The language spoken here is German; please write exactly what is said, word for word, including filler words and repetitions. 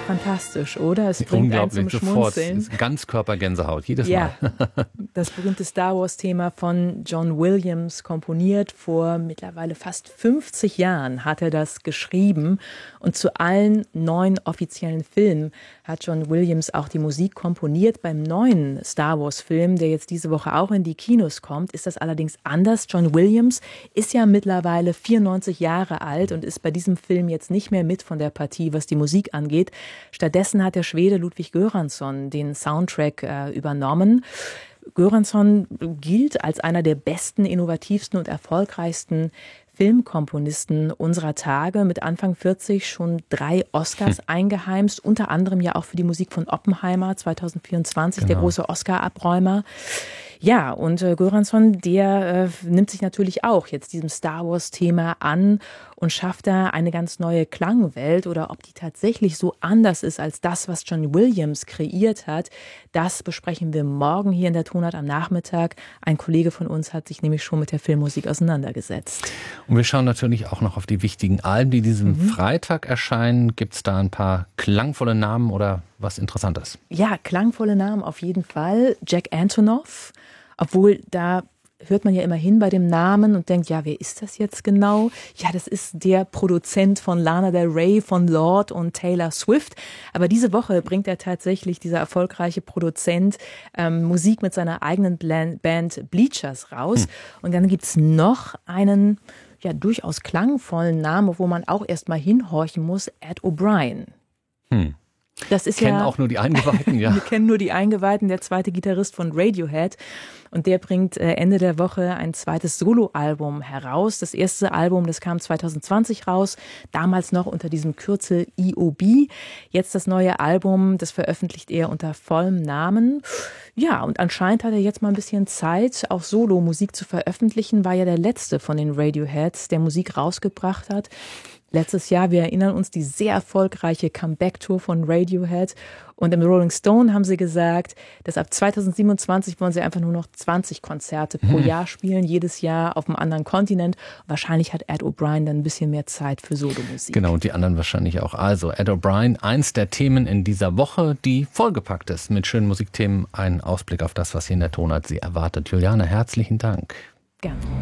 Fantastisch, oder? Es bringt einen zum Schmunzeln. Sofort Ganzkörpergänsehaut, jedes ja, Mal. Das berühmte Star Wars-Thema von John Williams, komponiert vor mittlerweile fast fünfzig Jahren, hat er das geschrieben. Und zu allen neun offiziellen Filmen hat John Williams auch die Musik komponiert. Beim neuen Star Wars-Film, der jetzt diese Woche auch in die Kinos kommt, ist das allerdings anders. John Williams ist ja mittlerweile vierundneunzig Jahre alt und ist bei diesem Film jetzt nicht mehr mit von der Partie, was die Musik angeht. Stattdessen hat der Schwede Ludwig Göransson den Soundtrack äh, übernommen. Göransson gilt als einer der besten, innovativsten und erfolgreichsten Filmkomponisten unserer Tage, mit Anfang vierzig schon drei Oscars hm. eingeheimst, unter anderem ja auch für die Musik von Oppenheimer zwanzig vierundzwanzig, genau. Der große Oscar-Abräumer. Ja, und äh, Göransson, der äh, nimmt sich natürlich auch jetzt diesem Star Wars-Thema an und schafft da eine ganz neue Klangwelt. Oder ob die tatsächlich so anders ist als das, was John Williams kreiert hat, das besprechen wir morgen hier in der Tonart am Nachmittag. Ein Kollege von uns hat sich nämlich schon mit der Filmmusik auseinandergesetzt. Und wir schauen natürlich auch noch auf die wichtigen Alben, die diesen mhm. Freitag erscheinen. Gibt es da ein paar klangvolle Namen oder was Interessantes? Ja, klangvolle Namen auf jeden Fall. Jack Antonoff, obwohl da hört man ja immer hin bei dem Namen und denkt, ja, wer ist das jetzt genau? Ja, das ist der Produzent von Lana Del Rey, von Lorde und Taylor Swift. Aber diese Woche bringt er tatsächlich, dieser erfolgreiche Produzent, ähm, Musik mit seiner eigenen Band Bleachers raus. Hm. Und dann gibt's noch einen, ja, durchaus klangvollen Namen, wo man auch erst mal hinhorchen muss, Ed O'Brien. Hm. Das ist kennen ja, auch nur die Eingeweihten, ja. Wir kennen nur die Eingeweihten, der zweite Gitarrist von Radiohead. Und der bringt Ende der Woche ein zweites Soloalbum heraus. Das erste Album, das kam zwanzig zwanzig raus, damals noch unter diesem Kürzel E O B. Jetzt das neue Album, das veröffentlicht er unter vollem Namen. Ja, und anscheinend hat er jetzt mal ein bisschen Zeit, auch Solo-Musik zu veröffentlichen. War ja der letzte von den Radioheads, der Musik rausgebracht hat. Letztes Jahr, wir erinnern uns, die sehr erfolgreiche Comeback-Tour von Radiohead. Und im Rolling Stone haben sie gesagt, dass ab zwanzig siebenundzwanzig wollen sie einfach nur noch zwanzig Konzerte pro hm. Jahr spielen, jedes Jahr auf einem anderen Kontinent. Wahrscheinlich hat Ed O'Brien dann ein bisschen mehr Zeit für Solomusik. Genau, und die anderen wahrscheinlich auch. Also Ed O'Brien, eins der Themen in dieser Woche, die vollgepackt ist mit schönen Musikthemen. Ein Ausblick auf das, was hier in der Tonart Sie erwartet. Juliane, herzlichen Dank. Gerne.